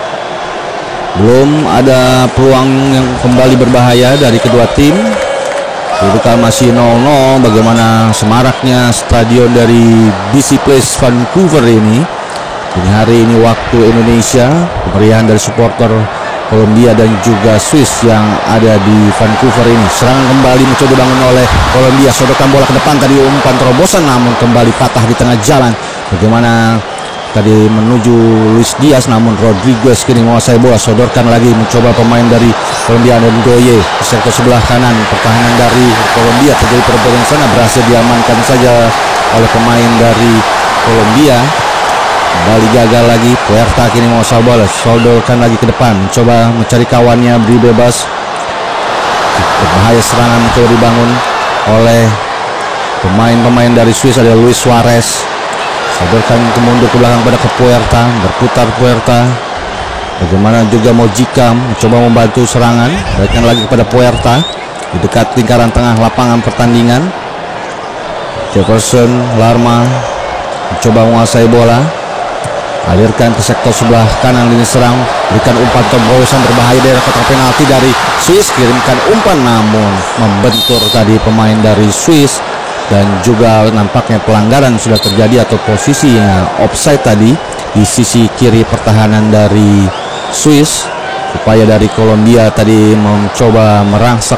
Belum ada peluang yang kembali berbahaya dari kedua tim. Kedudukan masih 0-0. Bagaimana semaraknya stadion dari BC Place Vancouver ini. Dini hari ini waktu Indonesia, kemeriahan dari supporter Kolombia dan juga Swiss yang ada di Vancouver ini. Serangan kembali mencoba dibangun oleh Kolombia, sodorkan bola ke depan tadi, umpan terobosan namun kembali patah di tengah jalan. Bagaimana tadi menuju Luis Diaz, namun Rodriguez kini menguasai bola, sodorkan lagi, mencoba pemain dari Kolombia dan Goye di sektor sebelah kanan. Pertahanan dari Kolombia terjadi perebutan sana, berhasil diamankan saja oleh pemain dari Kolombia. Kembali gagal lagi, Puerta kini menguasai bola, sodorkan lagi ke depan, mencoba mencari kawannya, beri bebas. Berbahaya serangan mencoba dibangun oleh pemain-pemain dari Swiss. Ada Luis Suarez, sodorkan mundur ke belakang pada ke Puerta, berputar Puerta. Bagaimana juga Mojica mencoba membantu serangan, berikan lagi kepada Puerta di dekat lingkaran tengah lapangan pertandingan. Jefferson Larma mencoba menguasai bola, alirkan ke sektor sebelah kanan lini serang, berikan umpan terobosan berbahaya daerah kotak penalti dari Swiss. Kirimkan umpan namun membentur tadi pemain dari Swiss. Dan juga nampaknya pelanggaran sudah terjadi atau posisinya offside tadi di sisi kiri pertahanan dari Swiss. Upaya dari Kolombia tadi mencoba merangsek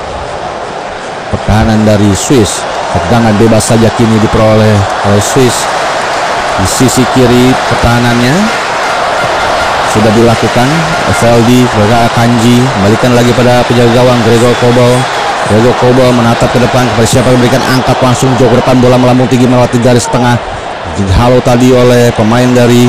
pertahanan dari Swiss. Tendangan bebas saja kini diperoleh oleh Swiss di sisi kiri pertahanannya. Sudah dilakukan Evaldi kepada Akanji, kembalikan lagi pada penjaga gawang Gregor Kobel. Gregor Kobel menatap ke depan kepada siapa yang memberikan, angkat langsung jauh ke depan, bola melambung tinggi melewati garis tengah. Dihalau tadi oleh pemain dari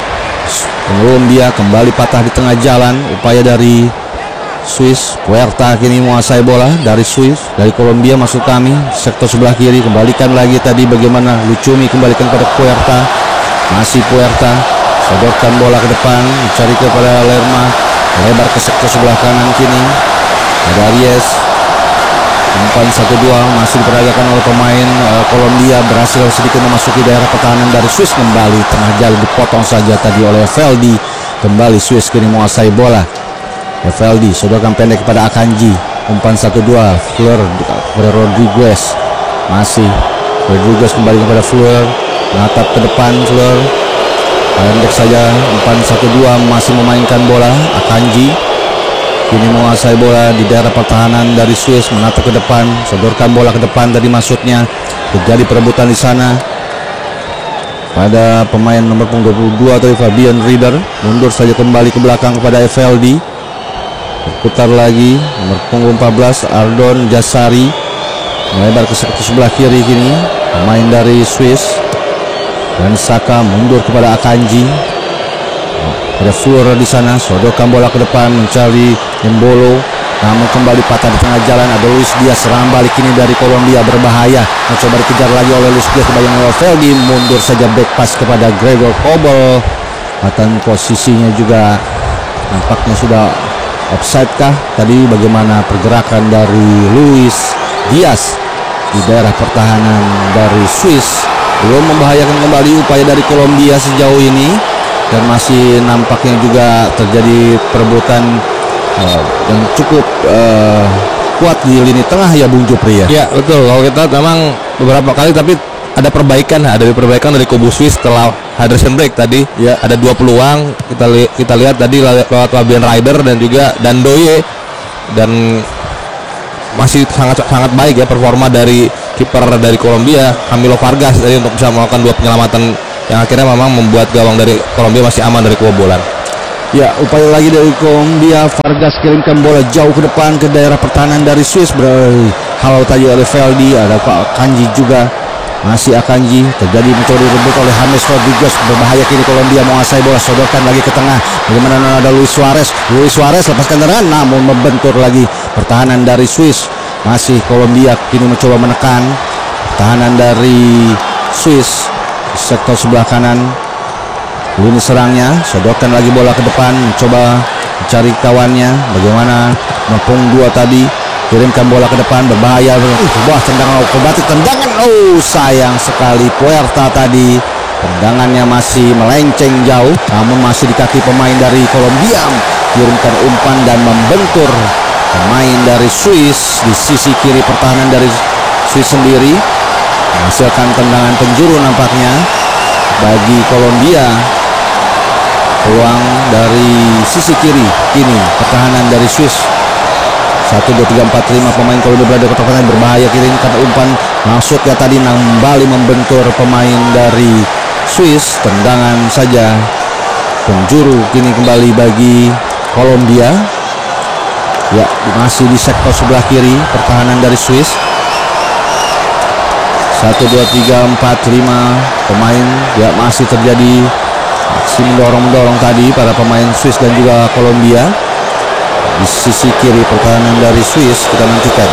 Kolombia, kembali patah di tengah jalan. Upaya dari Swiss. Puerta kini menguasai bola dari Swiss, dari Kolombia maksud kami, sektor sebelah kiri. Kembalikan lagi tadi bagaimana Lucumi, kembalikan pada Puerta. Masih Puerta, sodorkan bola ke depan, mencari kepada Lerma, lebar ke sektor sebelah kanan kini. Ada Aries, umpan 1-2 masih diperagakan oleh pemain Kolombia, berhasil sedikit memasuki daerah pertahanan dari Swiss. Kembali tengah jalan dipotong saja tadi oleh Evaldi. Kembali Swiss kini menguasai bola. Evaldi sodorkan pendek kepada Akanji, umpan 1-2, Fleur kepada Rodriguez. Masih Rodriguez kembali kepada Fleur, menatap ke depan Fleur, pendek saja, umpan 1-2 masih memainkan bola. Akanji kini menguasai bola di daerah pertahanan dari Swiss, menatap ke depan, sodorkan bola ke depan tadi maksudnya. Terjadi perebutan di sana pada pemain nomor punggung 22 atau Fabian Rieder, mundur saja kembali ke belakang kepada Evaldi. Berputar lagi nomor punggung 14 Ardon Jasari, melebar ke sektor sebelah kiri kini pemain dari Swiss. Dan Saka mundur kepada Akanji. Ada Fleur di sana, sodorkan bola ke depan, mencari Embolo, namun kembali patah di tengah jalan. Ada Luis Diaz, serangan balik ini dari Kolombia berbahaya, mencoba dikejar lagi oleh Luis Diaz, kebayang oleh Feldi, mundur saja back pass kepada Gregor Kobel. Dan posisinya juga nampaknya sudah offside kah tadi. Bagaimana pergerakan dari Luis Diaz di daerah pertahanan dari Swiss, belum membahayakan kembali upaya dari Kolombia sejauh ini. Dan masih nampaknya juga terjadi perebutan yang cukup kuat di lini tengah ya Bung Jupri ya. Ya betul, kalau kita memang beberapa kali tapi ada perbaikan dari kubu Swiss setelah hydration break tadi. Ya. Ada 2 peluang kita lihat tadi lewat Fabian Rieder dan juga Dandoye, dan masih sangat baik ya performa dari kiper dari Kolombia Camilo Vargas tadi untuk bisa melakukan 2 penyelamatan yang akhirnya memang membuat gawang dari Kolombia masih aman dari kebobolan. Ya, upaya lagi dari Kolombia. Vargas kirimkan bola jauh ke depan ke daerah pertahanan dari Swiss. Halo tadi oleh Feldi, ada Pak Akanji juga. Masih Akanji, terjadi mencoba direbut oleh James Rodriguez. Berbahaya kini Kolombia menguasai bola, sodorkan lagi ke tengah. Bagaimana ada Luis Suarez lepaskan tendangan namun membentur lagi pertahanan dari Swiss. Masih Kolombia kini mencoba menekan pertahanan dari Swiss di sektor sebelah kanan. Lini serangnya, sodorkan lagi bola ke depan, mencoba mencari kawannya. Bagaimana Mempung 2 tadi, kirimkan bola ke depan, berbahaya. Tendangan akrobatik, sayang sekali Puerta tadi. Tendangannya masih melenceng jauh, namun masih di kaki pemain dari Kolombia. Kirimkan umpan dan membentur pemain dari Swiss di sisi kiri pertahanan dari Swiss sendiri. Menghasilkan tendangan penjuru nampaknya bagi Kolombia. Peluang dari sisi kiri kini pertahanan dari Swiss. 1, 2, 3, 4, 5 pemain Kolombia berada ke pertahanan, berbahaya, kirimkan umpan, maksudnya tadi kembali membentur pemain dari Swiss. Tendangan saja penjuru kini kembali bagi Kolombia. Ya, masih di sektor sebelah kiri pertahanan dari Swiss. 1, 2, 3, 4, 5 pemain, ya masih terjadi aksi mendorong tadi para pemain Swiss dan juga Kolombia. Di sisi kiri pertahanan dari Swiss kita nantikan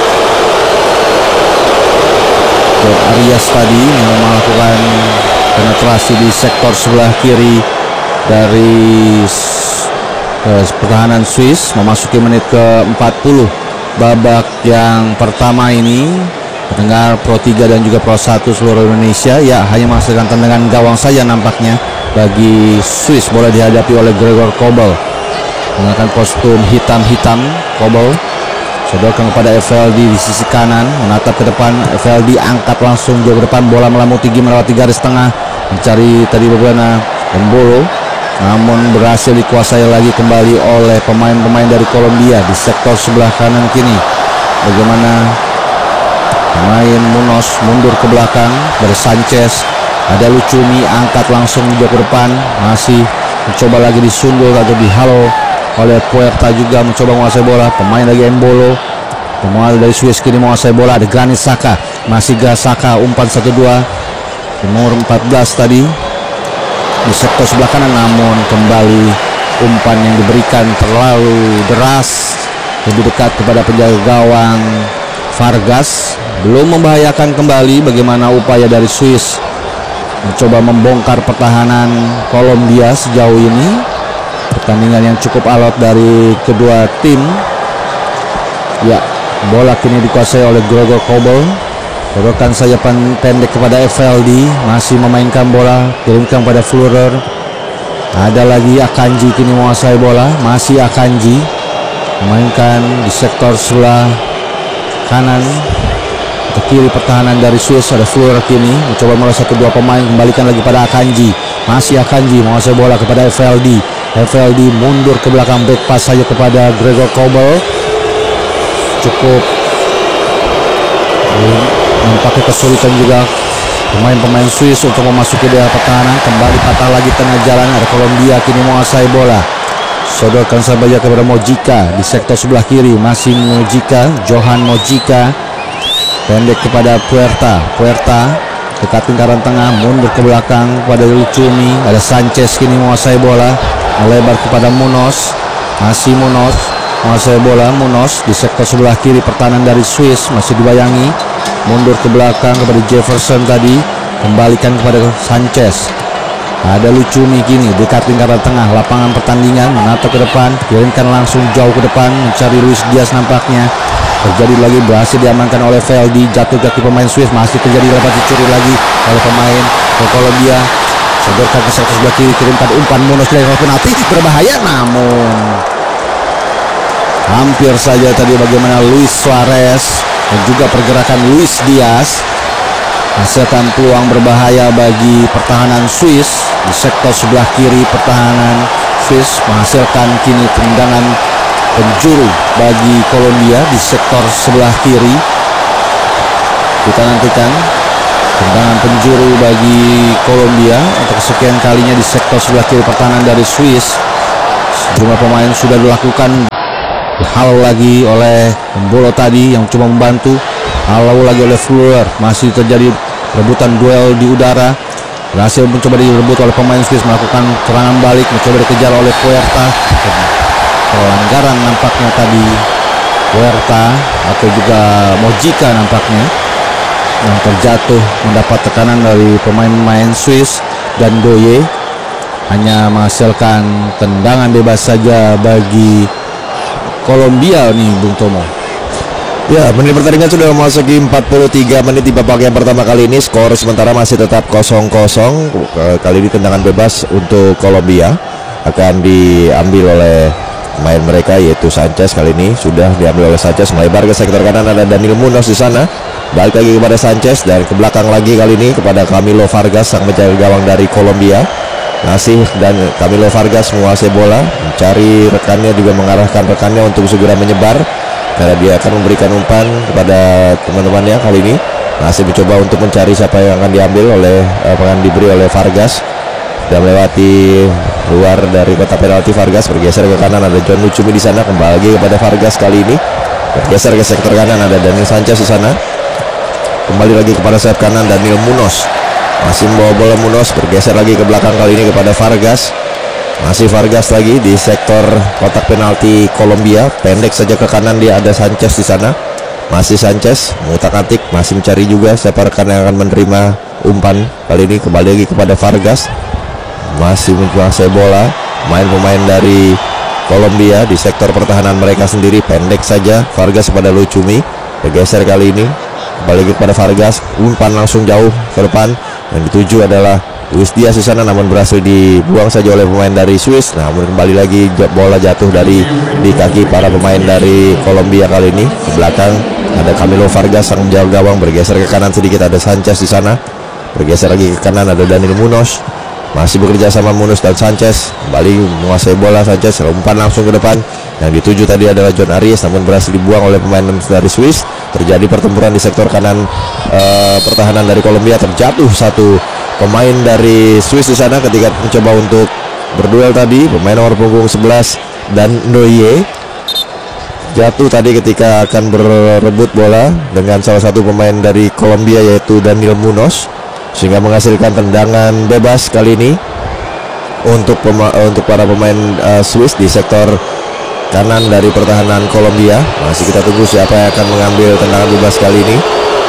Arias tadi yang melakukan penetrasi di sektor sebelah kiri dari pertahanan Swiss. Memasuki menit ke-40 babak yang pertama ini. Pendengar Pro 3 dan juga Pro 1 seluruh Indonesia, ya hanya menghasilkan tendangan gawang saja nampaknya bagi Swiss. Bola dihadapi oleh Gregor Kobel menggunakan kostum hitam-hitam. Kobel sodorkan kepada Evaldi di sisi kanan, menatap ke depan. Evaldi angkat langsung jauh ke depan, bola melamu tinggi melewati garis tengah, mencari tadi bagaimana Embolo, namun berhasil dikuasai lagi kembali oleh pemain-pemain dari Kolombia di sektor sebelah kanan kini. Bagaimana pemain Munoz mundur ke belakang dari Sanchez, ada Lucumi angkat langsung jauh ke depan, masih mencoba lagi disundul atau dihalo oleh Puerta, juga mencoba menguasai bola. Pemain lagi Embolo, pemain dari Swiss kini menguasai bola. Ada Granit Xhaka, masih Saka, umpan 1-2 nomor 14 tadi di sektor sebelah kanan, namun kembali umpan yang diberikan terlalu deras, lebih dekat kepada penjaga gawang Vargas. Belum membahayakan kembali. Bagaimana upaya dari Swiss mencoba membongkar pertahanan Kolombia sejauh ini. Pertandingan yang cukup alot dari kedua tim. Ya, bola kini dikuasai oleh Gregor Kobel. Sodorkan sajapan pendek kepada Evaldi, masih memainkan bola, kirimkan pada Führer. Ada lagi Akanji kini menguasai bola, masih Akanji memainkan di sektor sebelah kanan ke kiri pertahanan dari Swiss. Ada Führer kini mencoba mulai 1-2 pemain, kembalikan lagi pada Akanji, masih Akanji menguasai bola kepada Evaldi. Evaldi mundur ke belakang, back pass saja kepada Gregor Kobel. Cukup nampaknya kesulitan juga pemain-pemain Swiss untuk memasuki daerah pertahanan. Kembali patah lagi tengah jalan, ada Kolombia kini menguasai bola. Sodorkan saja kepada Mojica di sektor sebelah kiri, masih Mojica, Johan Mojica, pendek kepada Puerta dekat lingkaran tengah, mundur ke belakang pada Lucumi. Ada Sanchez kini menguasai bola, melebar kepada Munoz, masih Munoz menguasai bola. Munoz di sektor sebelah kiri pertahanan dari Swiss masih dibayangi, mundur ke belakang kepada Jefferson tadi, kembalikan kepada Sanchez. Ada Lucumi kini dekat lingkaran tengah lapangan pertandingan, menatap ke depan, kirimkan langsung jauh ke depan, mencari Luis Diaz nampaknya. Terjadi lagi, berhasil diamankan oleh Feldi, jatuh kaki pemain Swiss, masih terjadi dapat dicuri lagi oleh pemain Kolombia. Sodorkan ke sektor sebelah kiri, kirimkan umpan Munoz dari penalti, berbahaya namun Hampir saja tadi bagaimana Luis Suarez dan juga pergerakan Luis Diaz menghasilkan peluang berbahaya bagi pertahanan Swiss. Di sektor sebelah kiri pertahanan Swiss menghasilkan kini tendangan penjuru bagi Kolombia di sektor sebelah kiri. Kita nantikan tendangan penjuru bagi Kolombia untuk kesekian kalinya di sektor sebelah kiri pertahanan dari Swiss. Sejumlah pemain sudah dilakukan hal lagi oleh Mbolo tadi yang cuma membantu. Hal lagi oleh Fuller. Masih terjadi rebutan duel di udara. Berhasil mencoba direbut oleh pemain Swiss, melakukan serangan balik, mencoba dikejar oleh Puerta. Pelanggaran nampaknya tadi Puerta atau juga Mojica nampaknya yang terjatuh mendapat tekanan dari pemain-pemain Swiss, dan Doye hanya menghasilkan tendangan bebas saja bagi Kolombia nih, Bung Tomo. Ya, menit pertandingan sudah memasuki 43 menit di babak yang pertama kali ini. Skor sementara masih tetap 0-0. Kali ini tendangan bebas untuk Kolombia akan diambil oleh pemain mereka, yaitu Sanchez. Kali ini sudah diambil oleh Sanchez, melebar ke sektor kanan, ada Daniel Munoz di sana. Balik lagi kepada Sanchez dan ke belakang lagi kali ini kepada Camilo Vargas, sang penjaga gawang dari Kolombia. Masih dan Camilo Vargas menguasai bola, mencari rekannya, juga mengarahkan rekannya untuk segera menyebar karena dia akan memberikan umpan kepada teman-temannya. Kali ini masih mencoba untuk mencari siapa yang akan diambil oleh akan diberi oleh Vargas. Sudah melewati luar dari kotak penalti. Vargas bergeser ke kanan, ada John Lucumi di sana. Kembali lagi kepada Vargas, kali ini bergeser ke sektor kanan, ada Daniel Sanchez di sana. Kembali lagi kepada sayap kanan Daniel Munoz. Masih membawa bola Munoz, bergeser lagi ke belakang kali ini kepada Vargas. Masih Vargas lagi di sektor kotak penalti Kolombia. Pendek saja ke kanan, dia ada Sanchez di sana. Masih Sanchez mengutak-atik, masih mencari juga siapa rekan yang akan menerima umpan. Kali ini kembali lagi kepada Vargas. Masih menguasai bola pemain-pemain dari Kolombia di sektor pertahanan mereka sendiri. Pendek saja Vargas kepada Lucumi. Bergeser kali ini kembali lagi kepada Vargas. Umpan langsung jauh ke depan. Yang dituju adalah Luis Diaz di sana, namun berhasil dibuang saja oleh pemain dari Swiss. Namun kembali lagi bola jatuh dari di kaki para pemain dari Kolombia. Kali ini ke belakang ada Camilo Vargas, sang penjaga gawang. Bergeser ke kanan sedikit, ada Sanchez di sana. Bergeser lagi ke kanan, ada Daniel Munoz. Masih bekerja sama Munoz dan Sanchez. Kembali menguasai bola Sanchez, umpan langsung ke depan. Yang dituju tadi adalah John Arias, namun berhasil dibuang oleh pemain dari Swiss. Terjadi pertempuran di sektor kanan pertahanan dari Kolombia. Terjatuh satu pemain dari Swiss di sana ketika mencoba untuk berduel tadi. Pemain nomor punggung 11 dan Noye jatuh tadi ketika akan berebut bola dengan salah satu pemain dari Kolombia, yaitu Daniel Munoz, sehingga menghasilkan tendangan bebas kali ini untuk para pemain Swiss di sektor kanan dari pertahanan Kolombia. Masih kita tunggu siapa yang akan mengambil tendangan bebas kali ini.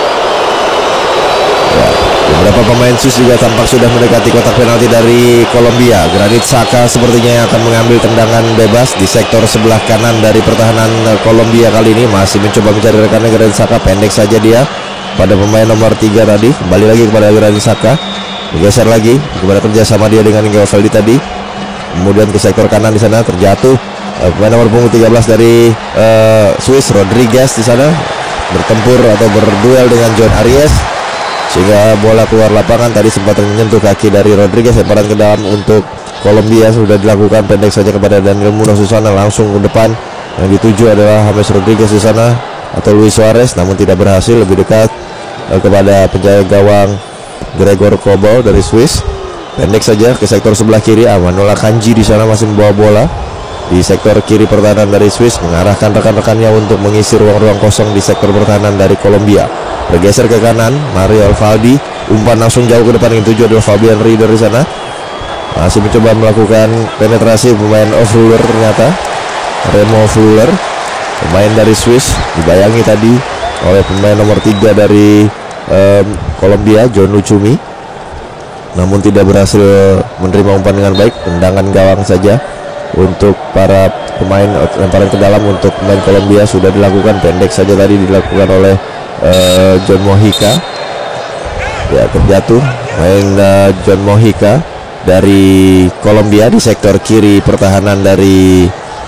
Ya, beberapa pemain Swiss juga tampak sudah mendekati kotak penalti dari Kolombia. Granit Xhaka sepertinya yang akan mengambil tendangan bebas di sektor sebelah kanan dari pertahanan Kolombia kali ini. Masih mencoba mencari rekannya Granit Xhaka, pendek saja dia pada pemain nomor 3 tadi. Kembali lagi kepada Granit Xhaka, bergeser lagi kepada kerjasama dia dengan Ingeo Valdi tadi. Kemudian ke sektor kanan di sana terjatuh pemain nomor punggung 13 dari Swiss, Rodriguez di sana bertempur atau berduel dengan John Arias, sehingga bola keluar lapangan. Tadi sempat menyentuh kaki dari Rodriguez. Lemparan ke dalam untuk Kolombia sudah dilakukan, pendek saja kepada Daniel Munoz di sana, langsung ke depan. Yang dituju adalah James Rodriguez di sana atau Luis Suarez, namun tidak berhasil. Lebih dekat kepada penjaga gawang Gregor Kobel dari Swiss. Pendek saja ke sektor sebelah kiri, Manola Kanji di sana masih membawa bola di sektor kiri pertahanan dari Swiss, mengarahkan rekan-rekannya untuk mengisi ruang-ruang kosong di sektor pertahanan dari Kolombia. Bergeser ke kanan, Mario Valdi, umpan langsung jauh ke depan. Yang tujuh adalah Fabian Rieder di sana. Masih mencoba melakukan penetrasi pemain Fuller, ternyata Remo Fuller, pemain dari Swiss, dibayangi tadi oleh pemain nomor 3 dari Kolombia, John Lucumi, namun tidak berhasil menerima umpan dengan baik. Tendangan gawang saja untuk para pemain. Lemparan ke dalam untuk pemain Kolombia sudah dilakukan, pendek saja tadi dilakukan oleh John Mojica. Ya, terjatuh main John Mojica dari Kolombia di sektor kiri pertahanan dari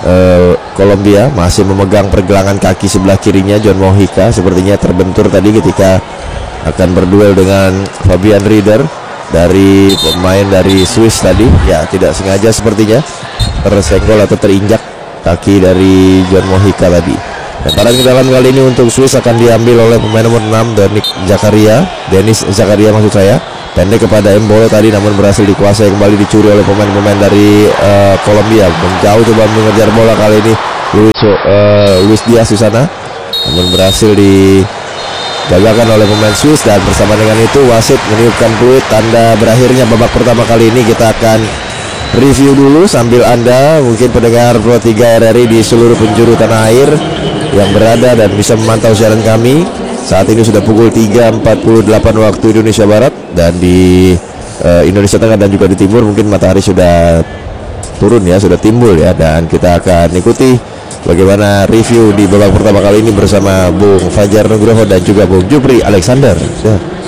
Kolombia masih memegang pergelangan kaki sebelah kirinya. John Mojica sepertinya terbentur tadi ketika akan berduel dengan Fabian Rieder dari pemain dari Swiss tadi. Ya, tidak sengaja sepertinya tersenggol atau terinjak kaki dari John Mojica tadi. Lemparan ke dalam kali ini untuk Swiss akan diambil oleh pemain nomor 6 Denis Zakaria maksud saya. Pendek kepada Embolo tadi, namun berhasil dikuasai kembali, dicuri oleh pemain-pemain dari Kolombia. Menjauh coba mengejar bola kali ini Luis Diaz di sana, namun berhasil digagalkan oleh pemain Swiss. Dan bersama dengan itu wasit meniupkan peluit tanda berakhirnya babak pertama kali ini. Kita akan review dulu sambil Anda mungkin pendengar Pro 3 RRI di seluruh penjuru tanah air yang berada dan bisa memantau siaran kami. Saat ini sudah pukul 3.48 waktu Indonesia Barat, dan di Indonesia Tengah dan juga di Timur mungkin matahari sudah turun ya, sudah timbul ya. Dan kita akan ikuti bagaimana review di babak pertama kali ini bersama Bung Fajar Nugroho dan juga Bung Jupri Alexander ya.